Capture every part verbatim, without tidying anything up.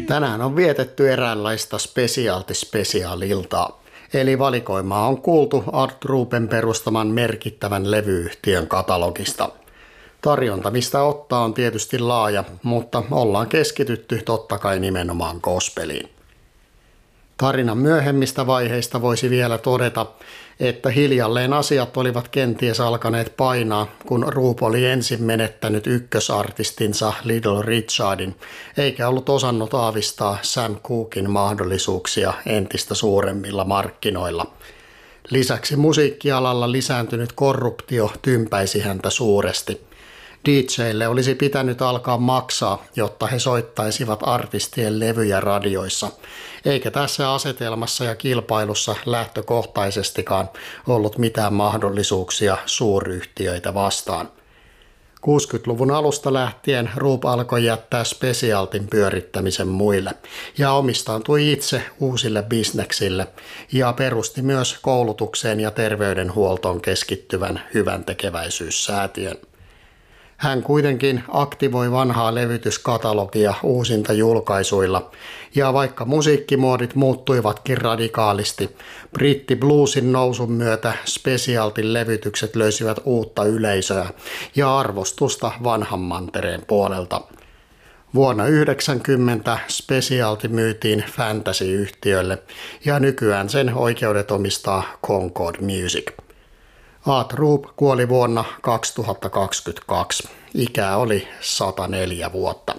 Tänään on vietetty eräänlaista spesiaalti-spesiaaliltaa. Eli valikoimaa on kuultu Art Groupen perustaman merkittävän levyyhtiön katalogista. Tarjonta mistä ottaa on tietysti laaja, mutta ollaan keskitytty totta kai nimenomaan gospeliin. Tarinan myöhemmistä vaiheista voisi vielä todeta, että hiljalleen asiat olivat kenties alkaneet painaa, kun Roop oli ensin menettänyt ykkösartistinsa Little Richardin, eikä ollut osannut aavistaa Sam Cooken mahdollisuuksia entistä suuremmilla markkinoilla. Lisäksi musiikkialalla lisääntynyt korruptio tympäisi häntä suuresti. D J:lle olisi pitänyt alkaa maksaa, jotta he soittaisivat artistien levyjä radioissa, eikä tässä asetelmassa ja kilpailussa lähtökohtaisestikaan ollut mitään mahdollisuuksia suuryhtiöitä vastaan. kuusikymmentäluvun alusta lähtien Roop alkoi jättää spesiaaltin pyörittämisen muille ja omistautui itse uusille bisneksille ja perusti myös koulutukseen ja terveydenhuoltoon keskittyvän hyväntekeväisyyssäätiön. Hän kuitenkin aktivoi vanhaa levytyskatalogia uusinta julkaisuilla, ja vaikka musiikkimuodit muuttuivatkin radikaalisti, brittibluesin nousun myötä spesiaaltin levytykset löysivät uutta yleisöä ja arvostusta vanhan mantereen puolelta. Vuonna yhdeksänkymmentä spesiaalti myytiin Fantasy-yhtiölle ja nykyään sen oikeudet omistaa Concord Music. Art Roop kuoli vuonna kaksituhattakaksikymmentäkaksi. Ikää oli sata neljä vuotta.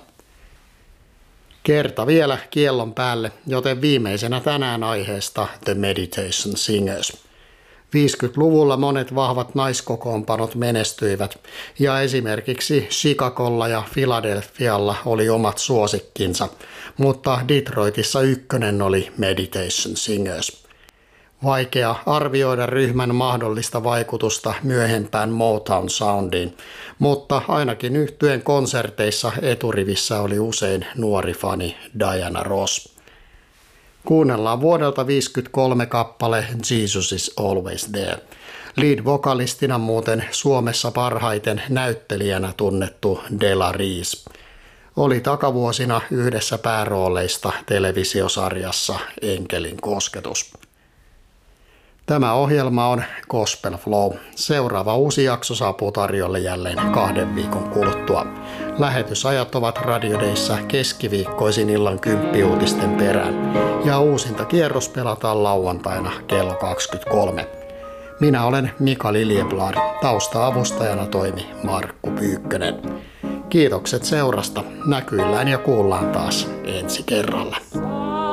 Kerta vielä kiellon päälle, joten viimeisenä tänään aiheesta The Meditation Singers. viisikymmentäluvulla monet vahvat naiskokoonpanot menestyivät ja esimerkiksi Chicagolla ja Philadelphialla oli omat suosikkinsa, mutta Detroitissa ykkönen oli Meditation Singers. Vaikea arvioida ryhmän mahdollista vaikutusta myöhempään Motown soundiin, mutta ainakin yhtyeen konserteissa eturivissä oli usein nuori fani Diana Ross. Kuunnellaan vuodelta viisikymmentäkolme kappale Jesus is Always There. Lead-vokalistina muuten Suomessa parhaiten näyttelijänä tunnettu Della Reese. Oli takavuosina yhdessä päärooleista televisiosarjassa Enkelin kosketus. Tämä ohjelma on Gospel Flow. Seuraava uusi jakso saapuu tarjolle jälleen kahden viikon kuluttua. Lähetysajat ovat radiodeissa keskiviikkoisin illan kymppiuutisten perään ja uusinta kierros pelataan lauantaina kello kaksikymmentäkolme. Minä olen Mika Liljeblad. Tausta-avustajana toimi Markku Pyykkönen. Kiitokset seurasta. Näkyillään ja kuullaan taas ensi kerralla.